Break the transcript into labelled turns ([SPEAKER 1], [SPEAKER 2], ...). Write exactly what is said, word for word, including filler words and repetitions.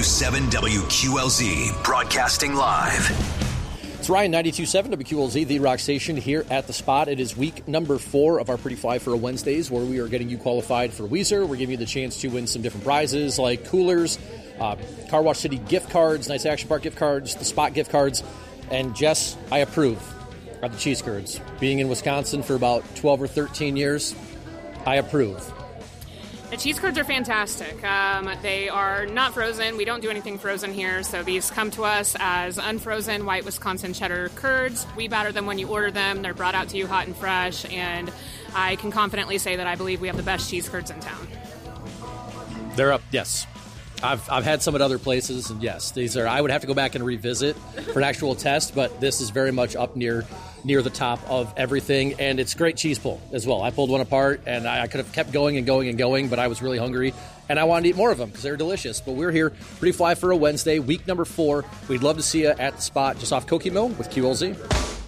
[SPEAKER 1] two seven W Q L Z, broadcasting live.
[SPEAKER 2] It's Ryan, ninety-two point seven W Q L Z, the rock station here at the spot. It is week number four of our Pretty Fly for a Wednesdays, where we are getting you qualified for Weezer. We're giving you the chance to win some different prizes like coolers, uh, Car Wash City gift cards, Nice Action Park gift cards, the Spot gift cards. And Jess, I approve of the cheese curds. Being in Wisconsin for about twelve or thirteen years, I approve.
[SPEAKER 3] The cheese curds are fantastic. Um, they are not frozen. We don't do anything frozen here, so these come to us as unfrozen white Wisconsin cheddar curds. We batter them when you order them. They're brought out to you hot and fresh, and I can confidently say that I believe we have the best cheese curds in town.
[SPEAKER 2] They're up, yes. I've I've had some at other places, and yes, these are. I would have to go back and revisit for an actual test, but this is very much up near near the top of everything, and it's great cheese pull as well. I pulled one apart, and I, I could have kept going and going and going, but I was really hungry, and I wanted to eat more of them because they're delicious. But we're here, Pretty Fly for a Wednesday, week number four. We'd love to see you at the spot just off Cokie Mill with Q L Z.